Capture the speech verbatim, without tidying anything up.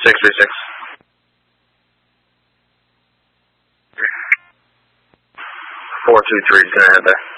six three six. four two three is going to head there.